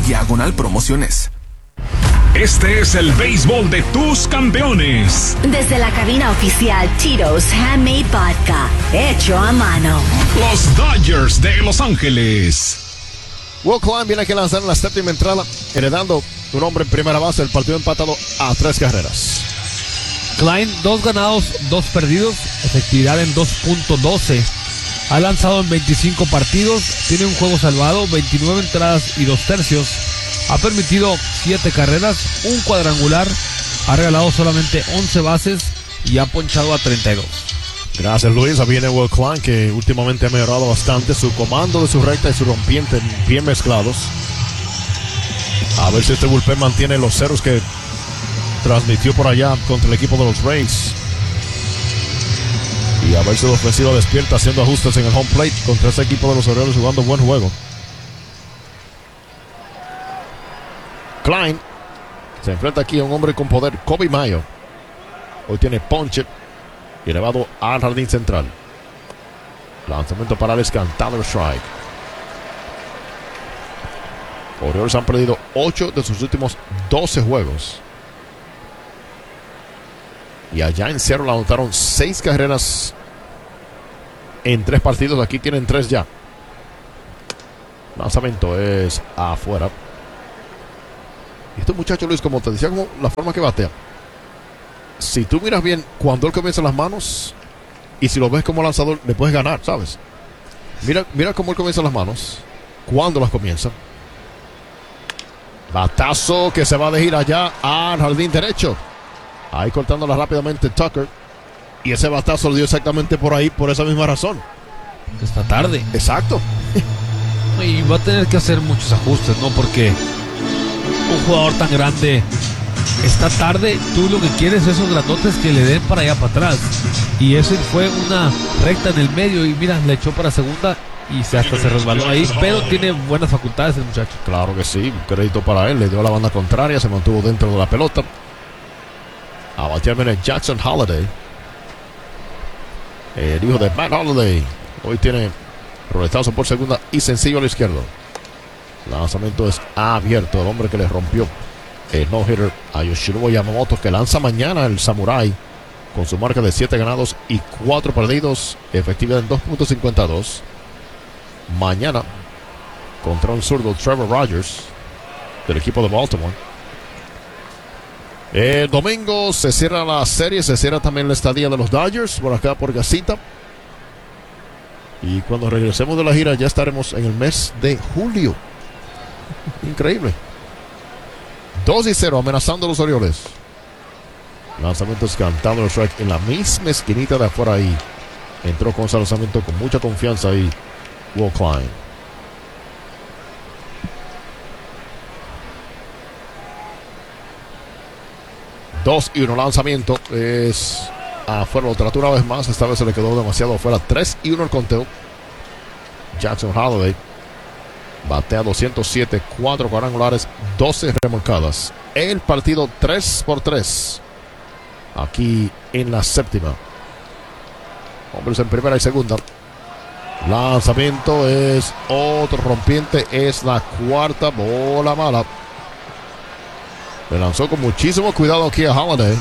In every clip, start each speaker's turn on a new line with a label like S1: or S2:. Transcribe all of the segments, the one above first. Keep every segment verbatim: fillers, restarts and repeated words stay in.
S1: diagonal promociones.
S2: Este es el béisbol de tus campeones.
S3: Desde la cabina oficial Tito's Handmade Vodka, hecho a mano.
S2: Los Dodgers de Los Ángeles.
S4: Will Klein viene aquí a lanzar en la séptima entrada, heredando un hombre en primera base. El partido empatado a tres carreras.
S5: Klein, dos ganados, dos perdidos, efectividad en dos punto doce. Ha lanzado en veinticinco partidos, tiene un juego salvado, veintinueve entradas y dos tercios. Ha permitido siete carreras, un cuadrangular, ha regalado solamente once bases y ha ponchado a treinta y dos.
S4: Gracias, Luis. Ahí viene Will Klein, que últimamente ha mejorado bastante su comando de su recta y su rompiente bien mezclados. A ver si este bullpen mantiene los ceros que transmitió por allá contra el equipo de los Rays. Y a ver si la ofensiva despierta haciendo ajustes en el home plate contra ese equipo de los Orioles jugando buen juego. Klein se enfrenta aquí a un hombre con poder, Kobe Mayo. Hoy tiene ponche y elevado al jardín central. Lanzamiento para el cantado strike. Orioles han perdido ocho de sus últimos doce juegos. Y allá en Seattle anotaron seis carreras en tres partidos. Aquí tienen tres ya. Lanzamiento es afuera. Y este muchacho, Luis, como te decía, como la forma que batea. Si tú miras bien cuando él comienza las manos y si lo ves como lanzador, le puedes ganar, ¿sabes? Mira, mira cómo él comienza las manos, cuando las comienza. Batazo que se va de gira allá al jardín derecho. Ahí cortándola rápidamente Tucker. Y ese batazo lo dio exactamente por ahí, por esa misma razón.
S5: Esta tarde.
S4: Exacto.
S5: Y va a tener que hacer muchos ajustes, ¿no? Porque un jugador tan grande, esta tarde, tú lo que quieres es esos grandotes que le den para allá para atrás. Y ese fue una recta en el medio. Y mira, le echó para segunda y se hasta se resbaló ahí. Pero tiene buenas facultades el muchacho.
S4: Claro que sí, un crédito para él. Le dio a la banda contraria, se mantuvo dentro de la pelota. A batear viene Jackson Holliday, el hijo de Matt Holliday. Hoy tiene roletazo por segunda y sencillo a la izquierda. Lanzamiento es abierto. El hombre que le rompió el no-hitter a Yoshinobu Yamamoto, que lanza mañana el Samurai con su marca de siete ganados y cuatro perdidos. Efectividad en dos punto cincuenta y dos. Mañana contra un zurdo, Trevor Rogers, del equipo de Baltimore. El domingo se cierra la serie, se cierra también la estadía de los Dodgers por acá por Gasita. Y cuando regresemos de la gira ya estaremos en el mes de julio. Increíble. dos y cero amenazando a los Orioles. Lanzamientos cantando el strike en la misma esquinita de afuera ahí. Entró con ese lanzamiento con mucha confianza ahí Will Klein. Dos y uno, lanzamiento es afuera, lo trató una vez más, esta vez se le quedó demasiado afuera. Tres y uno el conteo. Jackson Holliday batea doscientos siete, cuatro cuadrangulares, doce remolcadas. El partido tres por tres aquí en la séptima. Hombres en primera y segunda. Lanzamiento es otro rompiente, es la cuarta bola mala. Le lanzó con muchísimo cuidado aquí a Holliday.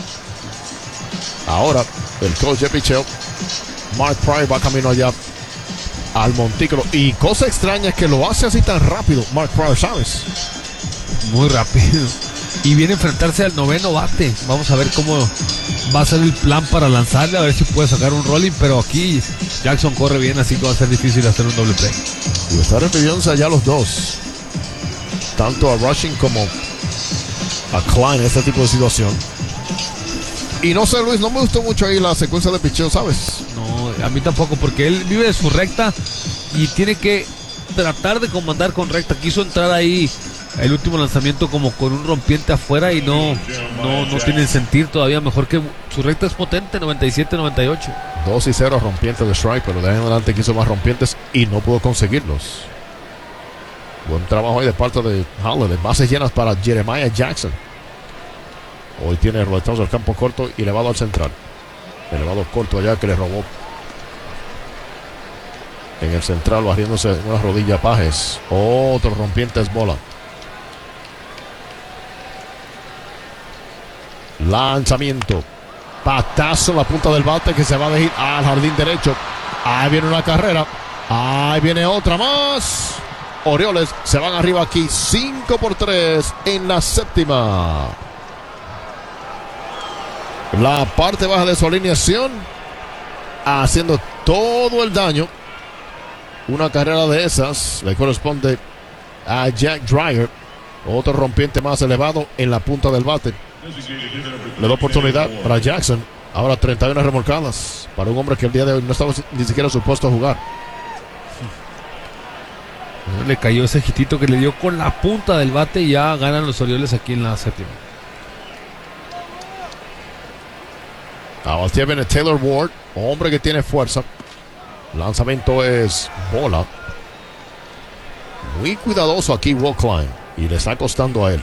S4: Ahora el coach de picheo, Mark Prior, va camino allá al montículo. Y cosa extraña es que lo hace así tan rápido Mark Prior, ¿sabes?
S5: Muy rápido. Y viene a enfrentarse al noveno bate. Vamos a ver cómo va a ser el plan para lanzarle, a ver si puede sacar un rolling. Pero aquí Jackson corre bien, así que va a ser difícil hacer un doble play.
S4: Y está refiriéndose allá los dos, tanto a Rushing como a Klein, este tipo de situación. Y no sé, Luis, no me gustó mucho ahí la secuencia de picheo, ¿sabes?
S5: No, a mí tampoco, porque él vive de su recta y tiene que tratar de comandar con recta. Quiso entrar ahí el último lanzamiento como con un rompiente afuera y no, no, no tiene el sentir todavía. Mejor que su recta es potente, noventa y siete noventa y ocho.
S4: dos y cero rompiente de strike, pero de ahí en adelante quiso más rompientes y no pudo conseguirlos. Buen trabajo ahí de parte de Holliday. Bases llenas para Jeremiah Jackson. Hoy tiene roletazo al campo corto y elevado al central. Elevado corto allá que le robó en el central, barriéndose una rodilla Pajes. Otro rompiente es bola. Lanzamiento. Patazo en la punta del bate que se va a dejar al jardín derecho. Ahí viene una carrera. Ahí viene otra más. Orioles se van arriba aquí cinco por tres en la séptima. La parte baja de su alineación haciendo todo el daño. Una carrera de esas le corresponde a Jack Dreyer. Otro rompiente más elevado en la punta del bate. Le da oportunidad para Jackson. Ahora treinta y una remolcadas para un hombre que el día de hoy no estaba ni siquiera supuesto a jugar.
S5: Le cayó ese hitito que le dio con la punta del bate y ya ganan los Orioles aquí en la séptima.
S4: Ahora viene Taylor Ward, hombre que tiene fuerza. Lanzamiento es bola. Muy cuidadoso aquí Will Klein y le está costando a él.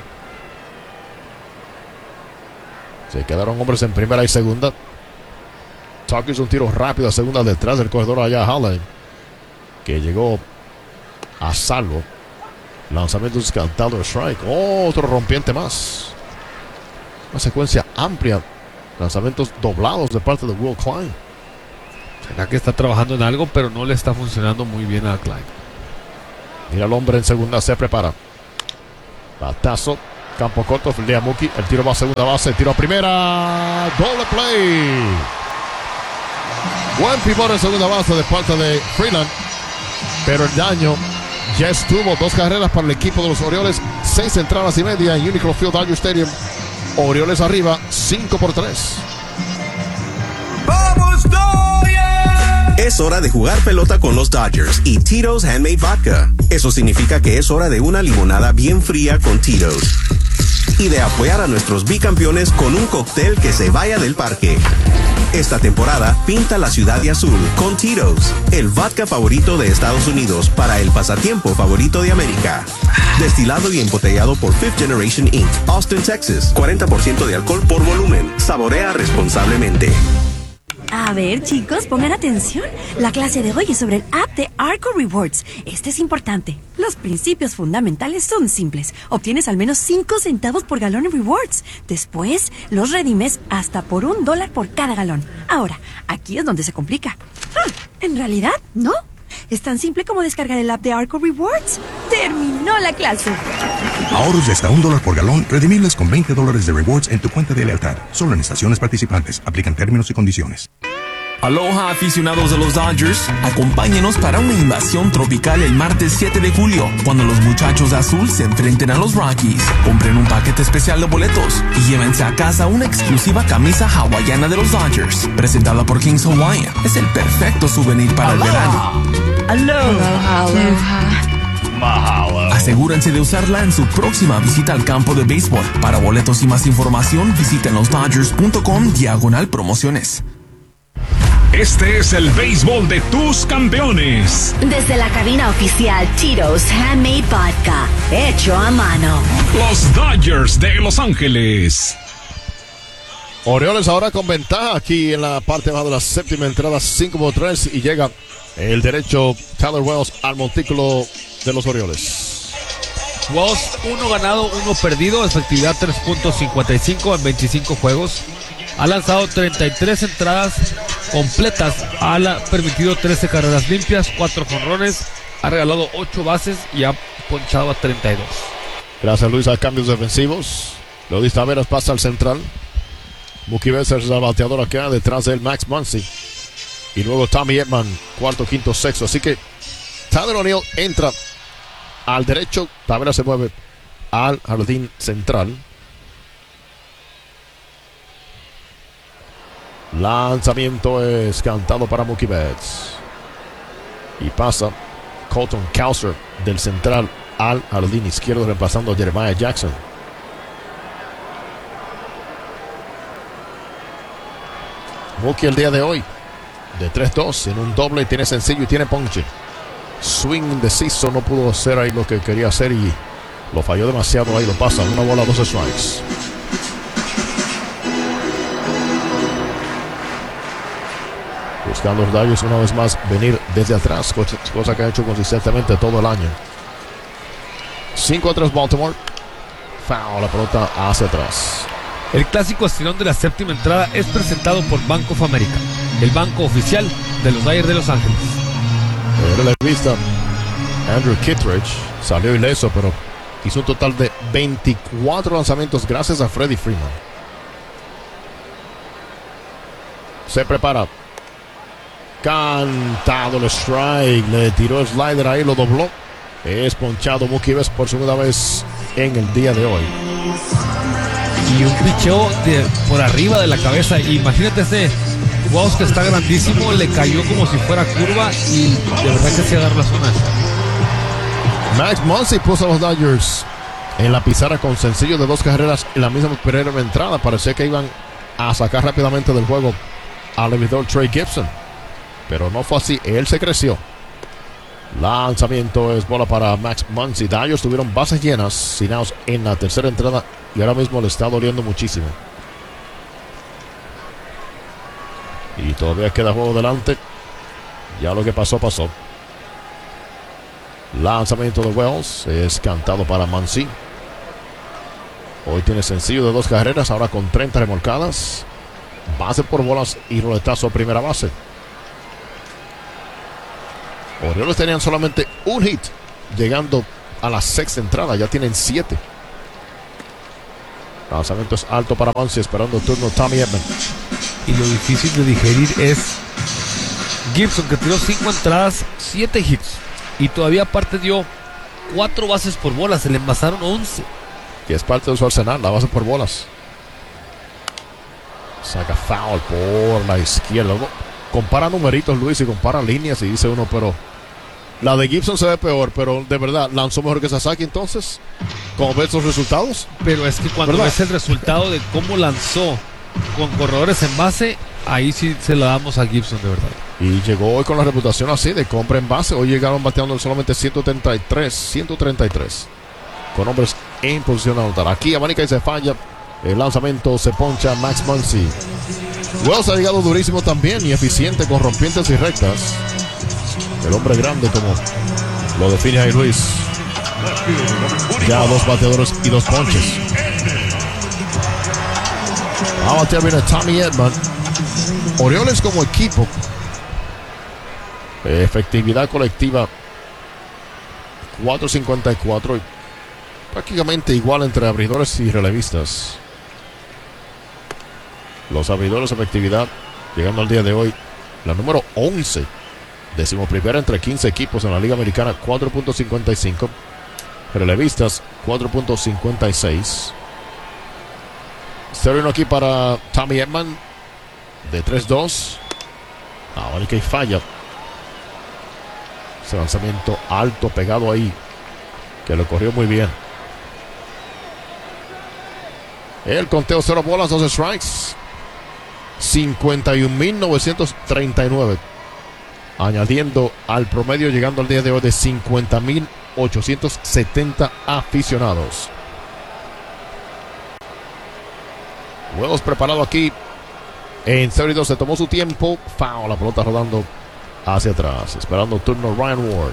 S4: Se quedaron hombres en primera y segunda. Tucker hizo un tiro rápido a segunda detrás del corredor allá Hallen, que llegó a salvo. Lanzamiento descantado, strike. Otro rompiente más. Una secuencia amplia. Lanzamientos doblados de parte de Will Klein.
S5: Será que está trabajando en algo, pero no le está funcionando muy bien a Klein.
S4: Mira el hombre en segunda, se prepara. Batazo, campo corto, fildea Mookie. El tiro va a segunda base, tiro a primera. Doble play. Buen pivot en segunda base de parte de Freeland. Pero el daño ya estuvo. Dos carreras para el equipo de los Orioles. Seis entradas y media en Unicron Field, Dodger Stadium. Orioles arriba, cinco por tres.
S1: ¡Vamos, Dodgers! Es hora de jugar pelota con los Dodgers y Tito's Handmade Vodka. Eso significa que es hora de una limonada bien fría con Tito's. Y de apoyar a nuestros bicampeones con un cóctel que se vaya del parque. Esta temporada, pinta la ciudad de azul con Tito's, el vodka favorito de Estados Unidos para el pasatiempo favorito de América. Destilado y embotellado por Fifth Generation Incorporated, Austin, Texas. cuarenta por ciento de alcohol por volumen. Saborea responsablemente.
S3: A ver, chicos, pongan atención. La clase de hoy es sobre el app de Arco Rewards. Este es importante. Los principios fundamentales son simples. Obtienes al menos cinco centavos por galón en rewards. Después, los redimes hasta por un dólar por cada galón. Ahora, aquí es donde se complica. Ah, en realidad, no. Es tan simple como descargar el app de Arco Rewards. ¡Terminó la clase!
S6: Ahorros de hasta un dólar por galón, redimibles con veinte dólares de rewards en tu cuenta de lealtad. Solo en estaciones participantes. Aplican términos y condiciones.
S7: Aloha, aficionados de los Dodgers. Acompáñenos para una invasión tropical el martes siete de julio, cuando los muchachos de azul se enfrenten a los Rockies. Compren un paquete especial de boletos y llévense a casa una exclusiva camisa hawaiana de los Dodgers, presentada por Kings Hawaiian. Es el perfecto souvenir para
S3: Aloha.
S7: el verano.
S3: Aloha. Aloha.
S7: Mahalo. Asegúrense de usarla en su próxima visita al campo de béisbol. Para boletos y más información, visiten los dodgers punto com diagonal promociones.
S2: Este es el béisbol de tus campeones.
S3: Desde la cabina oficial Tito's Handmade Vodka, hecho a mano.
S2: Los Dodgers de Los Ángeles.
S4: Orioles ahora con ventaja aquí en la parte baja de la séptima entrada, cinco por tres, y llega el derecho Tyler Wells al montículo de los Orioles.
S5: Wells, uno ganado, uno perdido, efectividad tres punto cincuenta y cinco en veinticinco juegos. Ha lanzado treinta y tres entradas completas, ha permitido trece carreras limpias, cuatro jonrones, ha regalado ocho bases y ha ponchado a treinta y dos.
S4: Gracias, Luis, a cambios defensivos. Leodis Taveras pasa al central. Mookie Betts es el bateador acá, detrás de él Max Muncy. Y luego Tommy Edman, cuarto, quinto, sexto. Así que Tyler O'Neill entra al derecho, Taveras se mueve al jardín central. Lanzamiento es cantado para Mookie Betts. Y pasa Colton Cowser del central al jardín izquierdo, reemplazando a Jeremiah Jackson. Mookie el día de hoy de tres dos en un doble, tiene sencillo y tiene ponche. Swing indeciso, no pudo hacer ahí lo que quería hacer y lo falló demasiado. Ahí lo pasa, una bola, dos strikes. Buscando los Dodgers una vez más venir desde atrás, cosa, cosa que ha hecho consistentemente todo el año. cinco a tres Baltimore. Foul, la pelota hacia atrás.
S5: El clásico estirón de la séptima entrada es presentado por Bank of America, el banco oficial de los Dodgers de Los Ángeles.
S4: En la vista, Andrew Kittredge salió ileso, pero hizo un total de veinticuatro lanzamientos gracias a Freddie Freeman. Se prepara. Cantado el strike. Le tiró el slider ahí, lo dobló. Es ponchado Mookie Betts por segunda vez en el día de hoy.
S5: Y un picheo de, por arriba de la cabeza. Imagínate ese Wows que está grandísimo. Le cayó como si fuera curva. Y de verdad que se agarró la zona.
S4: Max Muncy puso a los Dodgers en la pizarra con sencillo de dos carreras en la misma primera entrada. Parecía que iban a sacar rápidamente del juego al abridor Trey Gibson, pero no fue así. Él se creció. Lanzamiento es bola para Max Muncy. Dodgers tuvieron bases llenas, sin outs en la tercera entrada, y ahora mismo le está doliendo muchísimo. Y todavía queda juego delante. Ya lo que pasó, pasó. Lanzamiento de Wells es cantado para Muncy. Hoy tiene sencillo de dos carreras, ahora con treinta remolcadas. Base por bolas y roletazo a primera base. Orioles tenían solamente un hit llegando a la sexta entrada. Ya tienen siete. Lanzamiento es alto para Muncy, esperando el turno Tommy Edman.
S5: Y lo difícil de digerir es Gibson, que tiró cinco entradas, siete hits. Y todavía aparte dio cuatro bases por bolas. Se le envasaron once.
S4: Que es parte de su arsenal, la base por bolas. Saca foul por la izquierda. Compara numeritos, Luis, y compara líneas y dice uno, pero la de Gibson se ve peor, pero de verdad, ¿lanzó mejor que Sasaki entonces? ¿Cómo ves los resultados?
S5: Pero es que cuando
S4: ¿verdad?
S5: ves el resultado de cómo lanzó con corredores en base, ahí sí se la damos a Gibson, de verdad.
S4: Y llegó hoy con la reputación así de compra en base. Hoy llegaron bateando solamente ciento treinta y tres con hombres en posición de anotar. Aquí abanica y se falla. El lanzamiento se poncha Max Muncy. Wells ha llegado durísimo también y eficiente con rompientes y rectas. El hombre grande, como lo define ahí Luis. Ya dos bateadores y dos ponches. A batear viene Tommy Edman. Orioles como equipo, efectividad colectiva cuatro cincuenta y cuatro, prácticamente igual entre abridores y relevistas. Los abridores, efectividad llegando al día de hoy la número once, decimoprimera entre quince equipos en la Liga Americana, cuatro punto cincuenta y cinco. Relevistas cuatro punto cincuenta y seis. cero uno aquí para Tommy Edman de tres dos. Ahora que falla. Ese lanzamiento alto pegado ahí, que lo corrió muy bien. El conteo cero bolas, dos strikes. cincuenta y un mil novecientos treinta y nueve. Añadiendo al promedio, llegando al día de hoy de cincuenta mil ochocientos setenta aficionados. Juegos preparado aquí. En cero y dos se tomó su tiempo. Foul, la pelota rodando hacia atrás. Esperando el turno Ryan Ward.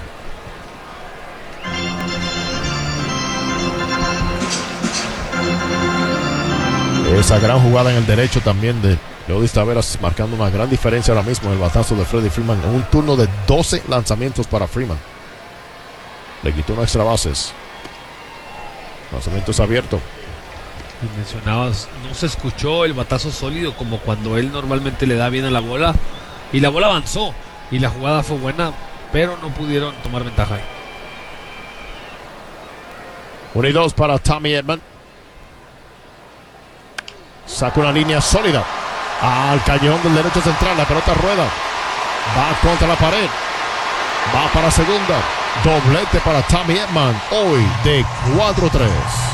S4: Esa gran jugada en el derecho también de Leodis Taveras, marcando una gran diferencia ahora mismo en el batazo de Freddie Freeman. En un turno de doce lanzamientos para Freeman. Le quitó una extra bases. Lanzamiento es abierto.
S5: Y mencionabas, no se escuchó el batazo sólido como cuando él normalmente le da bien a la bola. Y la bola avanzó. Y la jugada fue buena, pero no pudieron tomar ventaja ahí.
S4: uno y dos para Tommy Edman. Saca una línea sólida al callejón del derecho central. La pelota rueda. Va contra la pared. Va para segunda. Doblete para Tommy Edman. Hoy de cuatro tres.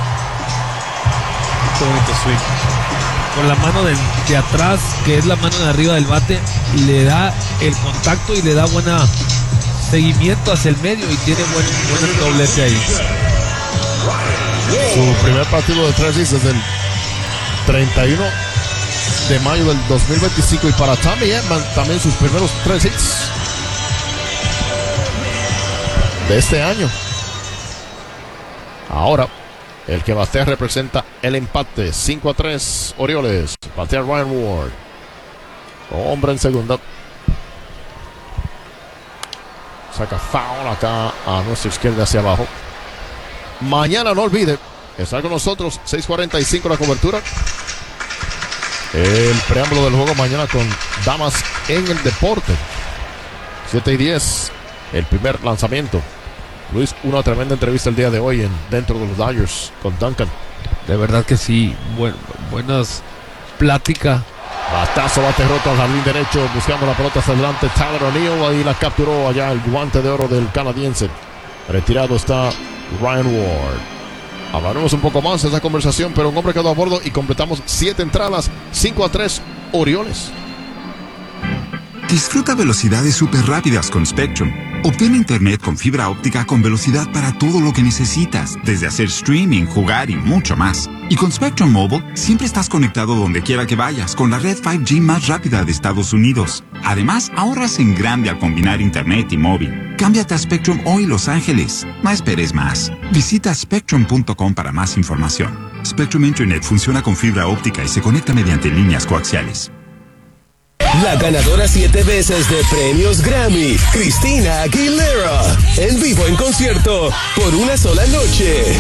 S5: Qué bonito swing. Con la mano de, de atrás, que es la mano de arriba del bate, le da el contacto y le da buena seguimiento hacia el medio y tiene buen, buen doblete ahí.
S4: Su primer partido de tres hits desde el treinta y uno de mayo del dos mil veinticinco. Y para Tommy Edman también sus primeros tres hits de este año. Ahora El que batea representa el empate. cinco a tres, Orioles. Batea Ryan Ward. Hombre en segunda. Saca foul acá a nuestra izquierda hacia abajo. Mañana no olvide estar con nosotros. seis cuarenta y cinco la cobertura. El preámbulo del juego mañana con Damas en el Deporte. siete y diez. El primer lanzamiento. Luis, una tremenda entrevista el día de hoy en dentro de los Dodgers con Duncan.
S5: De verdad que sí. Buen, buenas pláticas.
S4: Batazo, bate roto al jardín derecho, buscando la pelota hacia adelante. Tyler O'Neill ahí la capturó allá el guante de oro del canadiense. Retirado está Ryan Ward. Hablaremos un poco más de esa conversación, pero un hombre quedó a bordo y completamos siete entradas. cinco a tres, Orioles.
S8: Disfruta velocidades súper rápidas con Spectrum. Obtén internet con fibra óptica con velocidad para todo lo que necesitas, desde hacer streaming, jugar y mucho más. Y con Spectrum Mobile, siempre estás conectado donde quiera que vayas con la red cinco G más rápida de Estados Unidos. Además, ahorras en grande al combinar internet y móvil. Cámbiate a Spectrum hoy, Los Ángeles. No esperes más. Visita spectrum punto com para más información. Spectrum Internet funciona con fibra óptica y se conecta mediante líneas coaxiales.
S9: La ganadora siete veces de premios Grammy, Christina Aguilera, en vivo en concierto por una sola noche.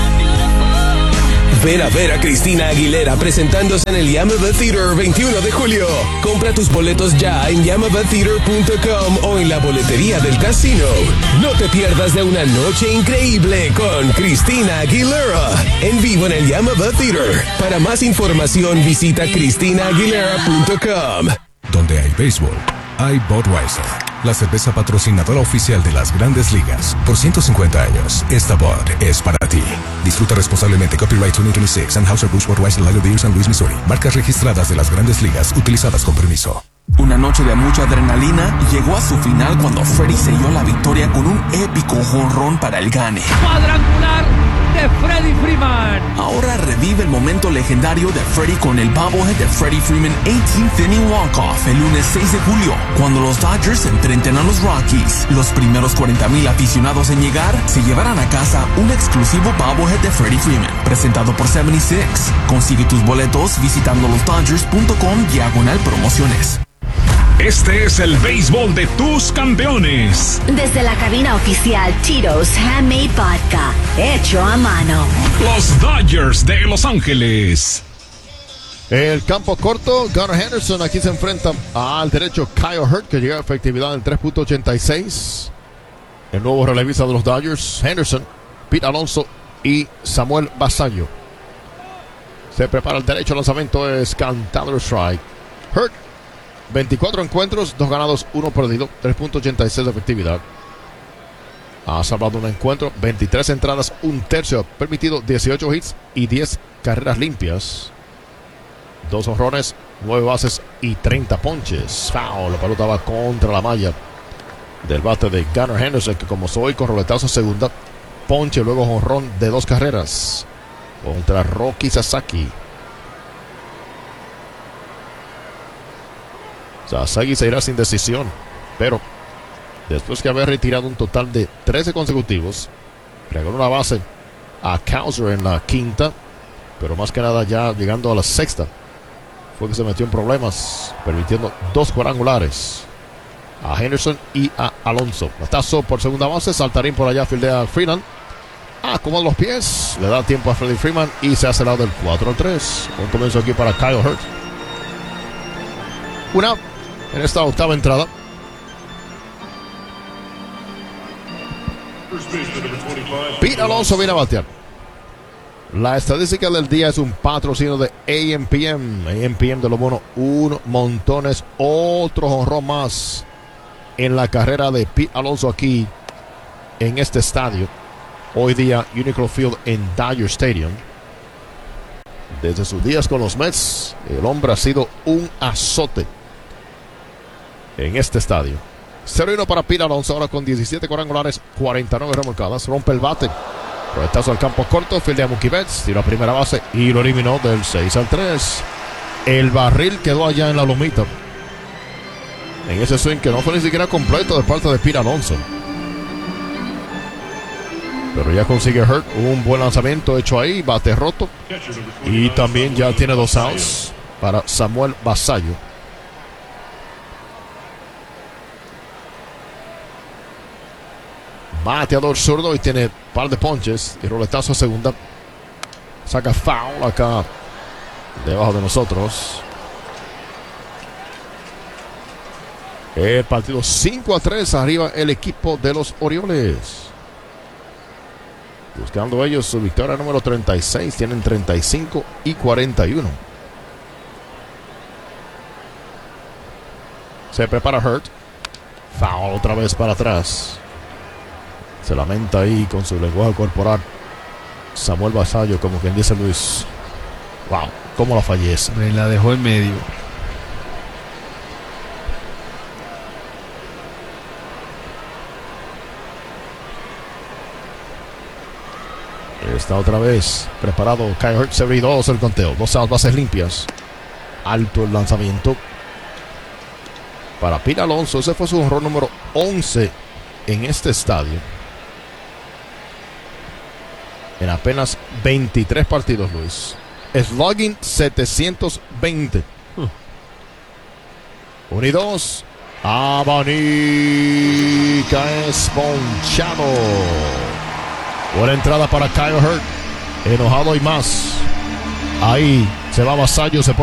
S9: Ven a ver a Christina Aguilera presentándose en el Yamava Theater veintiuno de julio. Compra tus boletos ya en yamava theater punto com o en la boletería del casino. No te pierdas de una noche increíble con Christina Aguilera en vivo en el Yamava Theater. Para más información visita christina aguilera punto com.
S10: Donde hay béisbol, hay Budweiser, la cerveza patrocinadora oficial de las Grandes Ligas. Por ciento cincuenta años, esta Bud es para ti. Disfruta responsablemente. Copyright veinte veintiséis, Anheuser-Busch Budweiser Lager Beer, San Luis, Missouri. Marcas registradas de las Grandes Ligas, utilizadas con permiso.
S7: Una noche de mucha adrenalina llegó a su final cuando Freddie selló la victoria con un épico jonrón para el gane.
S5: Cuadrangular de Freddie Freeman.
S7: Ahora revive el momento legendario de Freddie con el bobblehead de Freddie Freeman eighteenth inning walk-off el lunes seis de julio, cuando los Dodgers se enfrenten a los Rockies. Los primeros cuarenta mil aficionados en llegar se llevarán a casa un exclusivo bobblehead de Freddie Freeman, presentado por setenta y seis. Consigue tus boletos visitando los dodgers punto com diagonal promociones.
S2: Este es el béisbol de tus campeones.
S11: Desde la cabina oficial Tito's Handmade Vodka, hecho a mano.
S2: Los Dodgers de Los Ángeles.
S4: El campo corto, Gunnar Henderson aquí se enfrenta al derecho Kyle Hurt, que llega a efectividad en tres punto ochenta y seis. El nuevo relevista de los Dodgers, Henderson, Pete Alonso y Samuel Basallo. Se prepara el derecho, el lanzamiento es cantado strike. Hurt, veinticuatro encuentros, dos ganados, uno perdido, tres punto ochenta y seis de efectividad. Ha salvado un encuentro, veintitrés entradas, un tercio, ha permitido dieciocho hits y diez carreras limpias. Dos honrones, nueve bases y treinta ponches. Foul, la pelota va contra la malla del bate de Gunnar Henderson, que como soy con roletazo segunda, ponche, luego honrón de dos carreras contra Rocky Sasaki. Sasaki se irá sin decisión, pero después que haber retirado un total de trece consecutivos, regaló una base a Cowser en la quinta, pero más que nada ya llegando a la sexta fue que se metió en problemas, permitiendo dos cuadrangulares a Henderson y a Alonso. Batazo por segunda base, saltarín por allá, fildea a Freeman, acomoda los pies, le da tiempo a Freddie Freeman y se hace el lado del cuatro a tres. Un comienzo aquí para Kyle Hurt. Una en esta octava entrada. Pete Alonso viene a batear. La estadística del día es un patrocinio de A M P M. A M P M de lo bueno, un montones, otro jonrón más en la carrera de Pete Alonso aquí en este estadio. Hoy día Unicron Field en Dodger Stadium. Desde sus días con los Mets, el hombre ha sido un azote en este estadio. cero uno para Pete Alonso, ahora con diecisiete cuadrangulares, cuarenta y nueve remolcadas. Rompe el bate. Roletazo al campo corto, fildea a Mookie Betts, tiró a primera base y lo eliminó del seis al tres. El barril quedó allá en la lomita. En ese swing que no fue ni siquiera completo de parte de Pete Alonso. Pero ya consigue Hurt. Un buen lanzamiento hecho ahí. Bate roto. Y también ya tiene dos outs para Samuel Basallo. Bateador zurdo y tiene un par de ponches. Y roletazo a segunda. Saca foul acá debajo de nosotros. El partido cinco a tres. Arriba el equipo de los Orioles. Buscando ellos su victoria número treinta y seis. Tienen treinta y cinco y cuarenta y uno. Se prepara Hurt. Foul otra vez para atrás. Se lamenta ahí con su lenguaje corporal Samuel Basallo, como quien dice Luis. Wow, cómo la fallece.
S5: Me la dejó en medio.
S4: Está otra vez preparado Kyle Hurt. Se abre dos el conteo. Dos outs, bases limpias. Alto el lanzamiento para Pete Alonso. Ese fue su honrón número once en este estadio en apenas veintitrés partidos, Luis. Slugging setecientos veinte. huh. uno y dos. Abanica es ponchado. Buena entrada para Kyle Hurt. Enojado y más. Ahí se va Basallo. Se pone